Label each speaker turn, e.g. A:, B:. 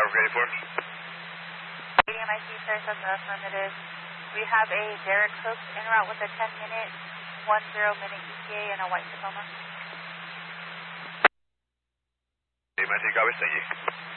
A: ready for?
B: ADMIC, sir, that's affirmative. We have a Derek Cook en route with a 10-minute, 10-minute ETA and a white Tacoma.
A: ADMIC, copy, thank you.